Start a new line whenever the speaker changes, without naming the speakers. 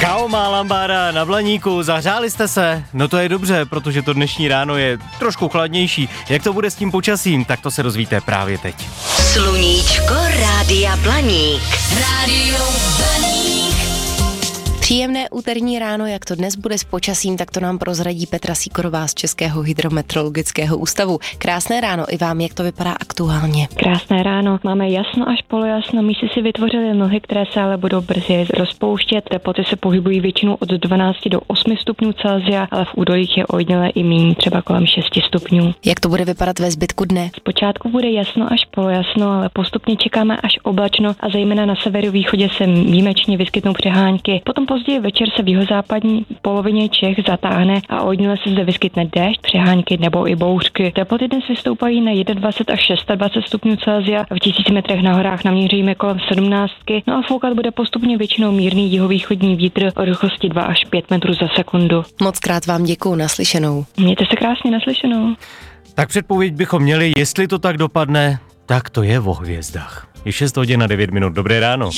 Čau, má lambáda na Blaníku, zahřáli jste se? No to je dobře, protože to dnešní ráno je trošku chladnější. Jak to bude s tím počasím, tak to se dozvíte právě teď.
Sluníčko Rádia Blaník.
Rádio Blaník.
Příjemné úterní ráno, jak to dnes bude s počasím, tak to nám prozradí Petra Sýkorová z Českého hydrometeorologického ústavu. Krásné ráno i vám, jak to vypadá aktuálně.
Krásné ráno, máme jasno až polojasno, místy si vytvořily mlhy, které se ale budou brzy rozpouštět. Teploty se pohybují většinou od 12 do 8 stupňů Celsia, ale v údolích je ojediněle i méně, třeba kolem 6 stupňů.
Jak to bude vypadat ve zbytku dne?
Zpočátku bude jasno až polojasno, ale postupně čekáme až oblačno a zejména na severovýchodě se výjimečně vyskytnou přehánky. Potom později večer se v jihozápadní polovině Čech zatáhne a ojediněle se zde vyskytne déšť, přehánky nebo i bouřky. Teploty dnes vystoupají na 21 až 26 stupňů Celsia, v 1000 metrech na horách naměříme kolem 17. No a foukat bude postupně většinou mírný jihovýchodní vítr o rychlosti 2 až 5 metrů za sekundu.
Moc krát vám děkuju, naslyšenou.
Mějte se krásně, naslyšenou.
Tak předpověď bychom měli, jestli to tak dopadne, tak to je o hvězdách. Je 6 hodin a 9 minut, dobré ráno.